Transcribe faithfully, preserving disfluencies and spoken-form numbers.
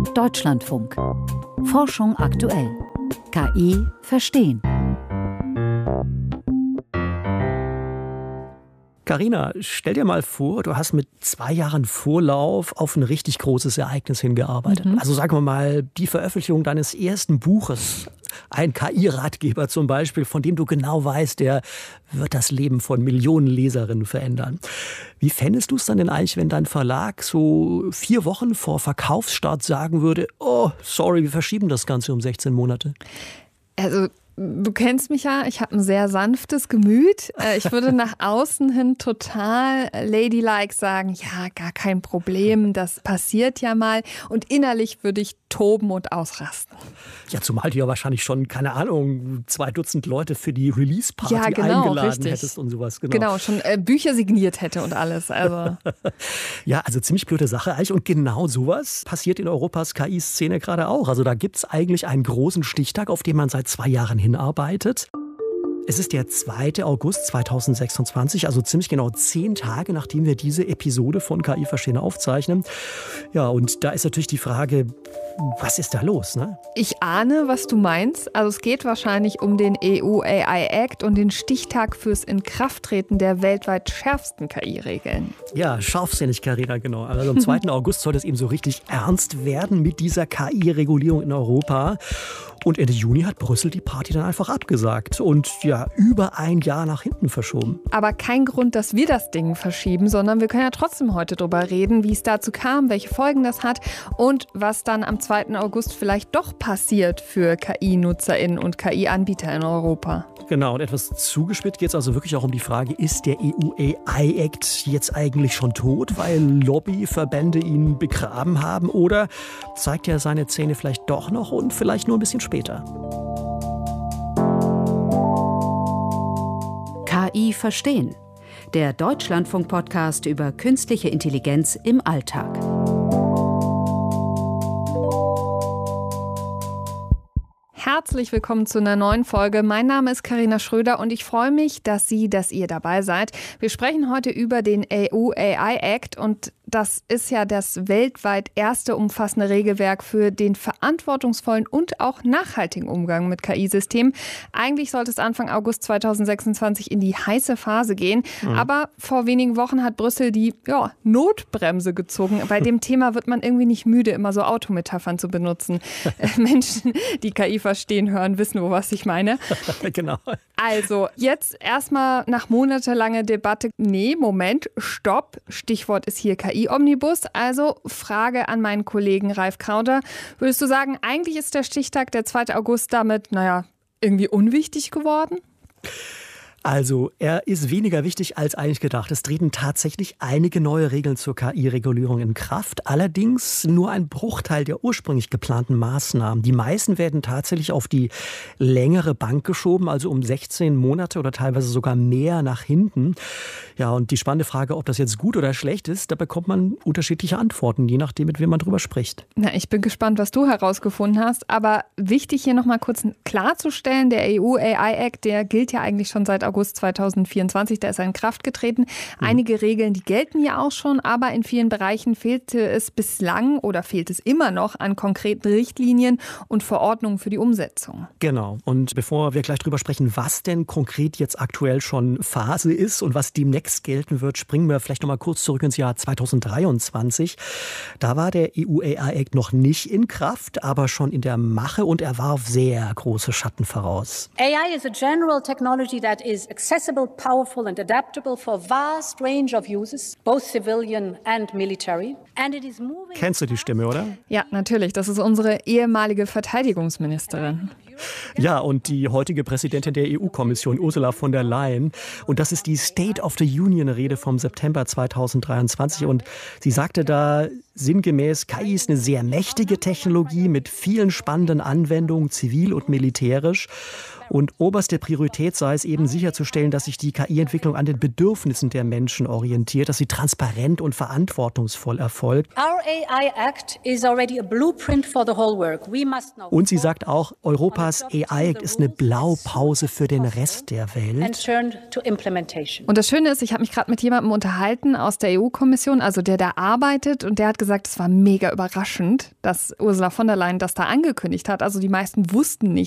Deutschlandfunk. Forschung aktuell. K I verstehen. Carina, stell dir mal vor, du hast mit zwei Jahren Vorlauf auf ein richtig großes Ereignis hingearbeitet. Mhm. Also sagen wir mal, die Veröffentlichung deines ersten Buches. Ein K I-Ratgeber zum Beispiel, von dem du genau weißt, der wird das Leben von Millionen Leserinnen verändern. Wie fändest du es dann denn eigentlich, wenn dein Verlag so vier Wochen vor Verkaufsstart sagen würde, oh, sorry, wir verschieben das Ganze um sechzehn Monate? Also du kennst mich ja, ich habe ein sehr sanftes Gemüt. Ich würde nach außen hin total ladylike sagen, ja, gar kein Problem, das passiert ja mal. Und innerlich würde ich toben und ausrasten. Ja, zumal du ja wahrscheinlich schon, keine Ahnung, zwei Dutzend Leute für die Release-Party ja, genau, eingeladen richtig. hättest und sowas. Genau, genau schon äh, Bücher signiert hätte und alles. Also. Ja, also ziemlich blöde Sache eigentlich. Und genau sowas passiert in Europas K I-Szene gerade auch. Also da gibt es eigentlich einen großen Stichtag, auf den man seit zwei Jahren hinarbeitet. Es ist der zweite August zweitausendsechsundzwanzig, also ziemlich genau zehn Tage, nachdem wir diese Episode von K I verstehen aufzeichnen. Ja, und da ist natürlich die Frage, was ist da los, ne? Ich ahne, was du meinst. Also es geht wahrscheinlich um den E U A I Act und den Stichtag fürs Inkrafttreten der weltweit schärfsten K I-Regeln. Ja, scharfsinnig, Carina, genau. Also am zweiten August soll es eben so richtig ernst werden mit dieser K I-Regulierung in Europa. Und Ende Juni hat Brüssel die Party dann einfach abgesagt und ja, über ein Jahr nach hinten verschoben. Aber kein Grund, dass wir das Ding verschieben, sondern wir können ja trotzdem heute drüber reden, wie es dazu kam, welche Folgen das hat und was dann am zweiten August vielleicht doch passiert für K I-NutzerInnen und K I-Anbieter in Europa. Genau, und etwas zugespitzt geht es also wirklich auch um die Frage, ist der E U A I Act jetzt eigentlich schon tot, weil Lobbyverbände ihn begraben haben, oder zeigt er seine Zähne vielleicht doch noch und vielleicht nur ein bisschen später? K I verstehen. Der Deutschlandfunk-Podcast über künstliche Intelligenz im Alltag. Herzlich willkommen zu einer neuen Folge. Mein Name ist Carina Schröder und ich freue mich, dass Sie, dass ihr dabei seid. Wir sprechen heute über den E U A I Act und das ist ja das weltweit erste umfassende Regelwerk für den verantwortungsvollen und auch nachhaltigen Umgang mit K I-Systemen. Eigentlich sollte es Anfang August zweitausendsechsundzwanzig in die heiße Phase gehen. Mhm. Aber vor wenigen Wochen hat Brüssel die ja, Notbremse gezogen. Bei dem Thema wird man irgendwie nicht müde, immer so Autometaphern zu benutzen. Menschen, die K I verstehen, hören, wissen, wo was ich meine. Genau. Also jetzt erstmal nach monatelanger Debatte. Nee, Moment, stopp. Stichwort ist hier K I. Omnibus. Also Frage an meinen Kollegen Ralf Krauter. Würdest du sagen, eigentlich ist der Stichtag, der zweite August, damit, naja, irgendwie unwichtig geworden? Also, er ist weniger wichtig als eigentlich gedacht. Es treten tatsächlich einige neue Regeln zur K I-Regulierung in Kraft. Allerdings nur ein Bruchteil der ursprünglich geplanten Maßnahmen. Die meisten werden tatsächlich auf die längere Bank geschoben, also um sechzehn Monate oder teilweise sogar mehr nach hinten. Ja, und die spannende Frage, ob das jetzt gut oder schlecht ist, da bekommt man unterschiedliche Antworten, je nachdem, mit wem man drüber spricht. Na, ich bin gespannt, was du herausgefunden hast. Aber wichtig hier nochmal kurz klarzustellen, der E U A I Act, der gilt ja eigentlich schon seit August zweitausendvierundzwanzig, da ist er in Kraft getreten. Einige Regeln, die gelten ja auch schon, aber in vielen Bereichen fehlte es bislang oder fehlt es immer noch an konkreten Richtlinien und Verordnungen für die Umsetzung. Genau. Und bevor wir gleich drüber sprechen, was denn konkret jetzt aktuell schon Phase ist und was demnächst gelten wird, springen wir vielleicht noch mal kurz zurück ins Jahr zweitausenddreiundzwanzig. Da war der E U A I Act noch nicht in Kraft, aber schon in der Mache und er warf sehr große Schatten voraus. A I is a general technology that is accessible, powerful and adaptable for a vast range of uses, both civilian and military. And it is moving. Kennst du die Stimme, oder? Ja, natürlich. Das ist unsere ehemalige Verteidigungsministerin. Ja, und die heutige Präsidentin der E U-Kommission, Ursula von der Leyen. Und das ist die State of the Union-Rede vom September zweitausenddreiundzwanzig. Und sie sagte da sinngemäß, K I ist eine sehr mächtige Technologie mit vielen spannenden Anwendungen, zivil und militärisch. Und oberste Priorität sei es eben sicherzustellen, dass sich die K I-Entwicklung an den Bedürfnissen der Menschen orientiert, dass sie transparent und verantwortungsvoll erfolgt. Our A I Act is already a blueprint for the whole work. We must know. Und sie sagt auch, Europa Europas A I Act ist eine Blaupause für den Rest der Welt. Und das Schöne ist, ich habe mich gerade mit jemandem unterhalten aus der E U-Kommission, also der da arbeitet, und der hat gesagt, es war mega überraschend, dass Ursula von der Leyen das da angekündigt hat. Also die meisten wussten nicht